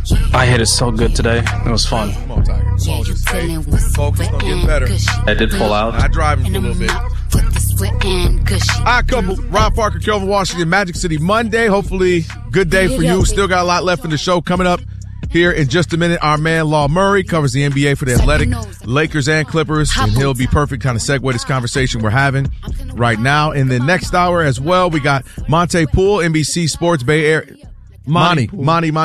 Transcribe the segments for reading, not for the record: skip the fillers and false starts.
I hit it so good today. It was fun. Come on, Tiger. Come on, just stay focused. Don't get better. I did fall out. I drive him for a little bit. All right, couple. Ron Parker, Kelvin Washington, Magic City Monday. Hopefully, good day for you. Still got a lot left in the show coming up here in just a minute. Our man Law Murray covers the NBA for the Athletic, Lakers and Clippers, and he'll be perfect kind of segue this conversation we're having right now. In the next hour as well, we got Monte Poole, NBC Sports Bay Area. Monty Poole,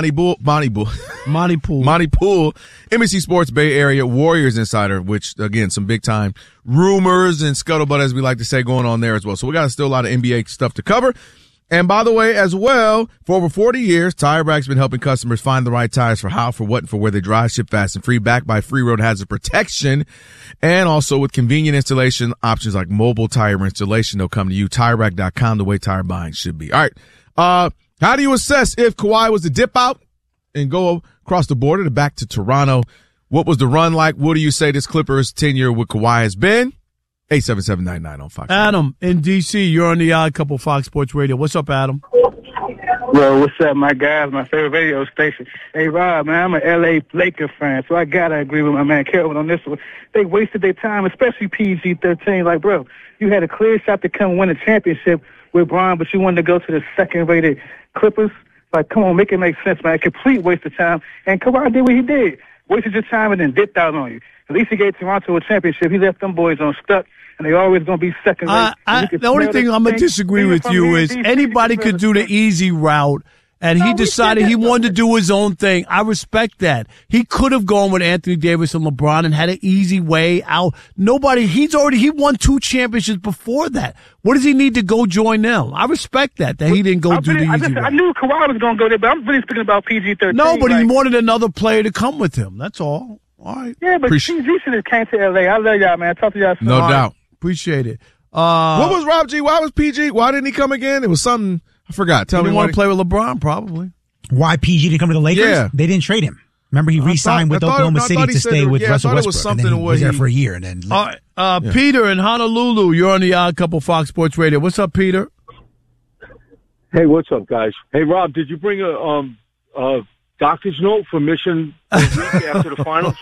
NBC Sports Bay Area Warriors insider, which, again, some big-time rumors and scuttlebutt, as we like to say, going on there as well. So we got still a lot of NBA stuff to cover. And by the way, as well, for over 40 years, Tire Rack's been helping customers find the right tires for how, for what, and for where they drive, ship fast and free, backed by free road hazard protection, and also with convenient installation options like mobile tire installation. They'll come to you. TireRack.com, the way tire buying should be. All right. How do you assess if Kawhi was to dip out and go across the border to back to Toronto? What was the run like? What do you say this Clippers tenure with Kawhi has been? 877-99 on Fox. Adam in D.C., you're on the Odd Couple Fox Sports Radio. What's up, Adam? Well, what's up, my guys? My favorite radio station. Hey, Rob, man, I'm an L.A. Laker fan, so I got to agree with my man Kelvin on this one. They wasted their time, especially PG-13. Like, bro, you had a clear shot to come win a championship with Bron, but you wanted to go to the second-rated Clippers. Like, come on, make it make sense, man. Complete waste of time. And Kawhi did what he did. Wasted your time and then dipped out on you. At least he gave Toronto a championship. He left them boys on stuck, and they always going to be second rate. The only thing I'm going to disagree with you is anybody could do the easy route, and he decided he wanted to do his own thing. I respect that. He could have gone with Anthony Davis and LeBron and had an easy way out. He won 2 championships before that. What does he need to go join them? I respect that he didn't go do the easy route. I knew Kawhi was going to go there, but I'm really speaking about PG-13. No, but he wanted another player to come with him. That's all. All right. Yeah, but PG should have came to L.A. I love y'all, man. Talk to y'all soon. No doubt. Appreciate it. What was Rob G? Why was PG? Why didn't he come again? It was something I forgot. Tell me. He didn't want to play with LeBron, probably. Why PG didn't come to the Lakers? Yeah. They didn't trade him. Remember, he re-signed with Oklahoma City to stay with Russell Westbrook. And then he was there for a year. And then all right, Peter in Honolulu, you're on the Odd Couple Fox Sports Radio. What's up, Peter? Hey, what's up, guys? Hey, Rob, did you bring a doctor's note for missing a week after the finals?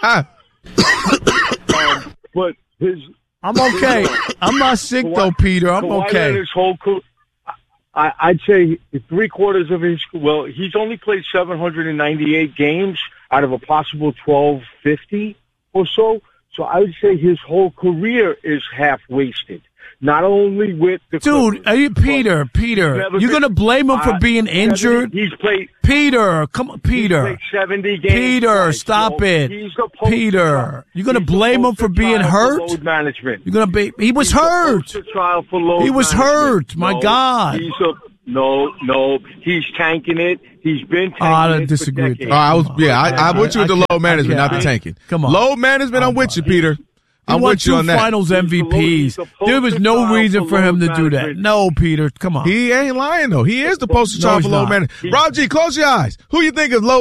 But I'm okay. I'm not sick though, Peter. I'm okay. His whole I'd say 3/4 of his. Well, he's only played 798 games out of a possible 1250 or so. So I would say his whole career is half wasted. Not only with the dude, are you Peter? You're gonna blame him for being injured? He's played. Peter, come on, Peter. He's played 70 games. Peter, stop it. Peter, you're gonna blame him for being hurt? Load management. You're gonna be. He was hurt. He was hurt. My God. No. He's tanking it. He's been tanking I it. disagree with that. I'm with you with the load management, not the tanking. Come on. Load management, I'm with you, Peter. He won 2 finals MVPs. There was no reason for him to do that. No, Peter, come on. He ain't lying, though. He is the poster child for load management. Rob G, close your eyes. Who you think is low